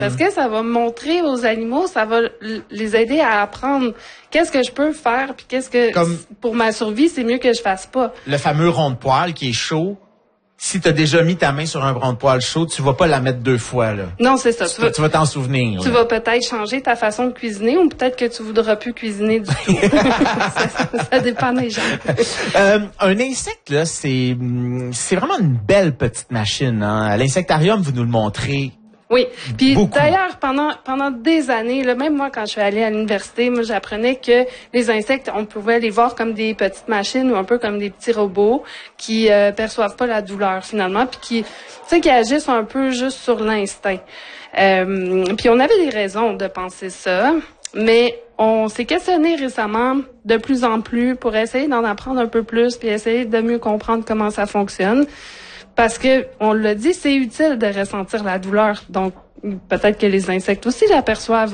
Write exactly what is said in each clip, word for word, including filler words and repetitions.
Parce que ça va montrer aux animaux, ça va les aider à apprendre qu'est-ce que je peux faire, puis qu'est-ce que, Comme pour ma survie, c'est mieux que je fasse pas. Le fameux rond de poil qui est chaud. Si tu as déjà mis ta main sur un rond de poil chaud, tu vas pas la mettre deux fois, là. Non, c'est ça. Tu, tu vas, tu vas t'en souvenir. Tu là. vas peut-être changer ta façon de cuisiner ou peut-être que tu voudras plus cuisiner du tout. ça, ça, ça dépend des gens. Euh, un insecte, là, c'est, c'est vraiment une belle petite machine, hein. À l'insectarium, vous nous le montrez. Oui. Puis d'ailleurs, pendant pendant des années, là, même moi, quand je suis allée à l'université, moi, j'apprenais que les insectes, on pouvait les voir comme des petites machines ou un peu comme des petits robots qui euh, perçoivent pas la douleur finalement, puis qui, tu sais, qui agissent un peu juste sur l'instinct. Euh, puis on avait des raisons de penser ça, mais on s'est questionné récemment de plus en plus pour essayer d'en apprendre un peu plus, puis essayer de mieux comprendre comment ça fonctionne. Parce que, on l'a dit, c'est utile de ressentir la douleur. Donc, peut-être que les insectes aussi l'aperçoivent.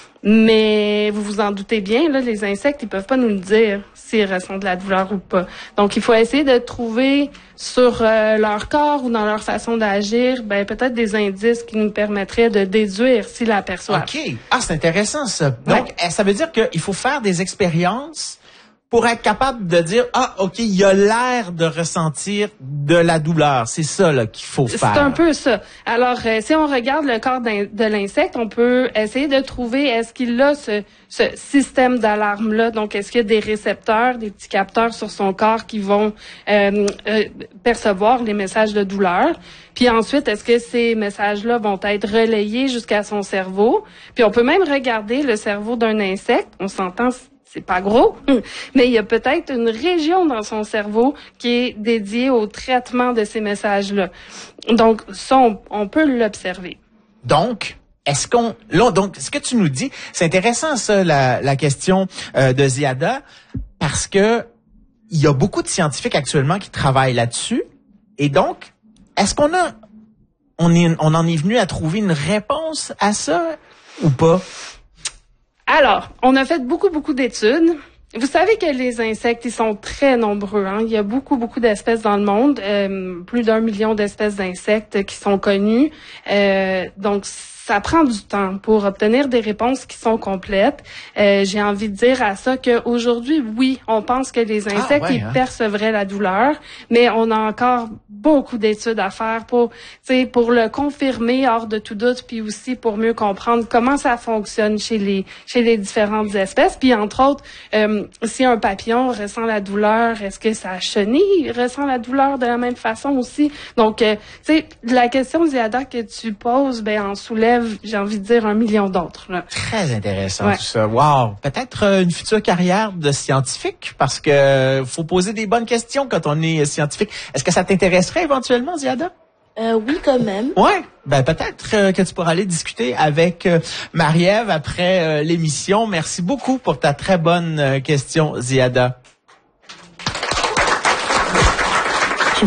Mais vous vous en doutez bien, là, les insectes, ils peuvent pas nous le dire s'ils ressentent de la douleur ou pas. Donc, il faut essayer de trouver sur euh, leur corps ou dans leur façon d'agir, ben peut-être des indices qui nous permettraient de déduire s'ils l'aperçoivent. OK. Ah, c'est intéressant, ça. Donc, ouais. Ça veut dire qu'il faut faire des expériences pour être capable de dire, ah, OK, il y a l'air de ressentir de la douleur. C'est ça là qu'il faut faire. C'est un peu ça. Alors, euh, si on regarde le corps de l'insecte, on peut essayer de trouver, est-ce qu'il a ce, ce système d'alarme-là? Donc, est-ce qu'il y a des récepteurs, des petits capteurs sur son corps qui vont euh, euh, percevoir les messages de douleur? Puis ensuite, est-ce que ces messages-là vont être relayés jusqu'à son cerveau? Puis on peut même regarder le cerveau d'un insecte. On s'entend... C'est pas gros, mais il y a peut-être une région dans son cerveau qui est dédiée au traitement de ces messages-là. Donc, ça, on, on peut l'observer. Donc, est-ce qu'on... Là, donc, ce que tu nous dis, c'est intéressant, ça, la, la question euh, de Ziada, parce que il y a beaucoup de scientifiques actuellement qui travaillent là-dessus. Et donc, est-ce qu'on a... On, est, on en est venu à trouver une réponse à ça ou pas? Alors, on a fait beaucoup, beaucoup d'études. Vous savez que les insectes, ils sont très nombreux. Hein? Il y a beaucoup, beaucoup d'espèces dans le monde. Euh, plus d'un million d'espèces d'insectes qui sont connues. Euh, donc, ça prend du temps pour obtenir des réponses qui sont complètes. Euh, j'ai envie de dire à ça qu'aujourd'hui, oui, on pense que les insectes, ah, ouais, ils hein? percevraient la douleur, mais on a encore beaucoup d'études à faire pour, tu sais, pour le confirmer hors de tout doute, puis aussi pour mieux comprendre comment ça fonctionne chez les chez les différentes espèces. Puis entre autres, euh, si un papillon ressent la douleur, est-ce que sa chenille ressent la douleur de la même façon aussi? Donc, euh, tu sais, la question, Ziada, que tu poses, ben en soulève, j'ai envie de dire, un million d'autres. Là. Très intéressant, ouais. Tout ça. Wow! Peut-être euh, une future carrière de scientifique, parce que euh, faut poser des bonnes questions quand on est scientifique. Est-ce que ça t'intéresserait éventuellement, Ziada? Euh, oui, quand même. Ouais, ben peut-être euh, que tu pourras aller discuter avec euh, Marie-Ève après euh, l'émission. Merci beaucoup pour ta très bonne euh, question, Ziada.